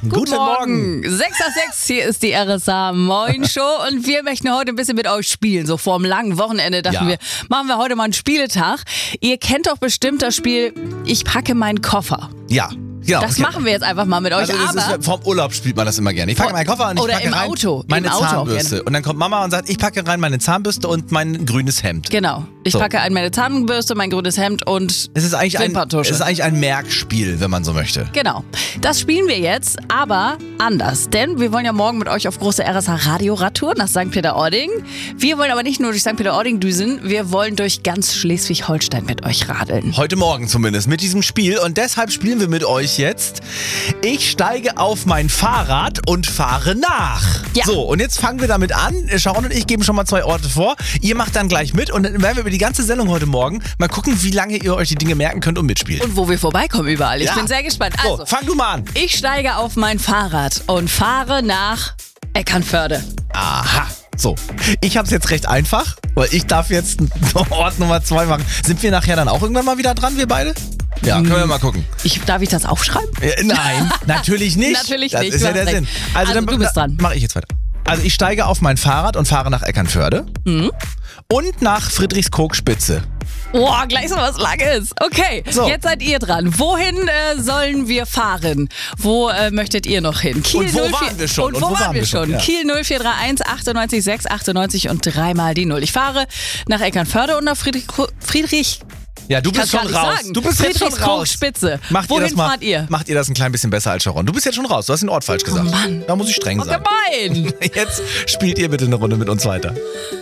Guten Morgen. 6:06 hier ist die RSA Moin Show und wir möchten heute ein bisschen mit euch spielen. So vor dem langen Wochenende dachten wir, machen wir heute mal einen Spieletag. Ihr kennt doch bestimmt das Spiel Ich packe meinen Koffer. Ja. Genau, das machen wir jetzt einfach mal mit euch. Also das ist, vorm Urlaub spielt man das immer gerne. Ich packe meinen Koffer und ich packe rein meine Zahnbürste. Und dann kommt Mama und sagt, ich packe rein meine Zahnbürste und mein grünes Hemd. Genau. Ich packe rein meine Zahnbürste, mein grünes Hemd und es ist eigentlich ein Merkspiel, wenn man so möchte. Genau. Das spielen wir jetzt, aber anders. Denn wir wollen ja morgen mit euch auf große RSA Radio-Radtour nach St. Peter-Ording. Wir wollen aber nicht nur durch St. Peter-Ording düsen, wir wollen durch ganz Schleswig-Holstein mit euch radeln. Heute Morgen zumindest mit diesem Spiel. Und deshalb spielen wir mit euch jetzt. Ich steige auf mein Fahrrad und fahre nach. Ja. So, und jetzt fangen wir damit an. Sharon und ich geben schon mal 2 Orte vor. Ihr macht dann gleich mit und dann werden wir über die ganze Sendung heute Morgen mal gucken, wie lange ihr euch die Dinge merken könnt und mitspielt. Und wo wir vorbeikommen überall. Ich bin sehr gespannt. Also, so, fang du mal an. Ich steige auf mein Fahrrad und fahre nach Eckernförde. Aha. So, ich hab's jetzt recht einfach, weil ich darf jetzt Ort Nummer 2 machen. Sind wir nachher dann auch irgendwann mal wieder dran, wir beide? Ja, können wir mal gucken. Darf ich das aufschreiben? Nein, natürlich nicht. Natürlich das nicht. Das ist ja der Sinn. Also dann, du bist dran. Mache ich jetzt weiter. Also ich steige auf mein Fahrrad und fahre nach Eckernförde und nach Friedrichskoog-Spitze. Boah, gleich so was Langes. Okay, jetzt seid ihr dran. Wohin sollen wir fahren? Wo möchtet ihr noch hin? Kiel und wo waren wir schon? Und wo waren wir schon? Ja. Kiel 0431 98 6 98 und 3 mal die 0. Ich fahre nach Eckernförde und nach Friedrich. Ja, du bist schon raus. Du bist jetzt schon raus. Spitze. Wohin fahrt ihr? Macht ihr das ein klein bisschen besser als Sharon? Du bist jetzt schon raus. Du hast den Ort falsch gesagt. Mann. Da muss ich streng sein. Gemein. Jetzt spielt ihr bitte eine Runde mit uns weiter.